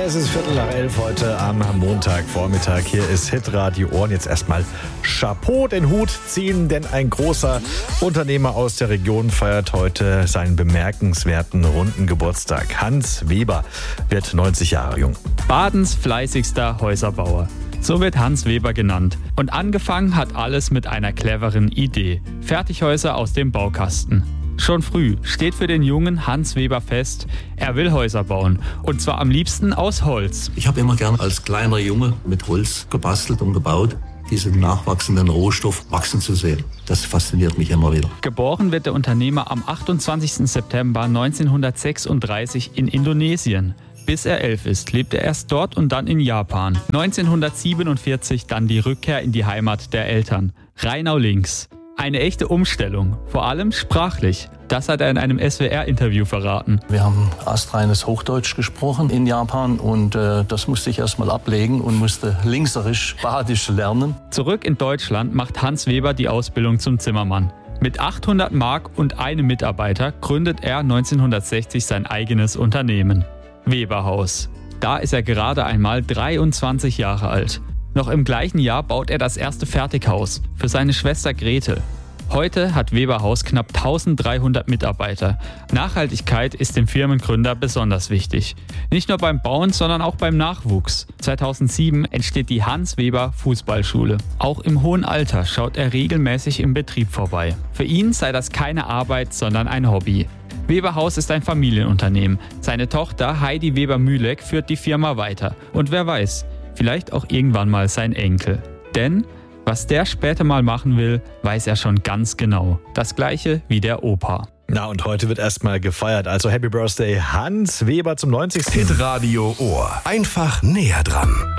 Es ist 11:15 heute am Montagvormittag. Hier ist Hitradio Ohren. Jetzt erstmal Chapeau, den Hut ziehen, denn ein großer Unternehmer aus der Region feiert heute seinen bemerkenswerten runden Geburtstag. Hans Weber wird 90 Jahre jung. Badens fleißigster Häuserbauer. So wird Hans Weber genannt. Und angefangen hat alles mit einer cleveren Idee. Fertighäuser aus dem Baukasten. Schon früh steht für den jungen Hans Weber fest, er will Häuser bauen. Und zwar am liebsten aus Holz. Ich habe immer gern als kleiner Junge mit Holz gebastelt und gebaut, diesen nachwachsenden Rohstoff wachsen zu sehen. Das fasziniert mich immer wieder. Geboren wird der Unternehmer am 28. September 1936 in Indonesien. Bis er 11 ist, lebt er erst dort und dann in Japan. 1947 dann die Rückkehr in die Heimat der Eltern. Rheinau-Links. Eine echte Umstellung, vor allem sprachlich. Das hat er in einem SWR-Interview verraten. Wir haben astreines Hochdeutsch gesprochen in Japan und das musste ich erstmal ablegen und musste linkserisch, badisch lernen. Zurück in Deutschland macht Hans Weber die Ausbildung zum Zimmermann. Mit 800 Mark und einem Mitarbeiter gründet er 1960 sein eigenes Unternehmen. Weberhaus. Da ist er gerade einmal 23 Jahre alt. Noch im gleichen Jahr baut er das erste Fertighaus für seine Schwester Gretel. Heute hat Weberhaus knapp 1300 Mitarbeiter. Nachhaltigkeit ist dem Firmengründer besonders wichtig. Nicht nur beim Bauen, sondern auch beim Nachwuchs. 2007 entsteht die Hans Weber Fußballschule. Auch im hohen Alter schaut er regelmäßig im Betrieb vorbei. Für ihn sei das keine Arbeit, sondern ein Hobby. Weberhaus ist ein Familienunternehmen. Seine Tochter Heidi Weber-Mühleck führt die Firma weiter. Und wer weiß, vielleicht auch irgendwann mal sein Enkel. Denn was der später mal machen will, weiß er schon ganz genau. Das gleiche wie der Opa. Na, und heute wird erstmal gefeiert. Also Happy Birthday Hans Weber zum 90. Hitradio Ohr. Einfach näher dran.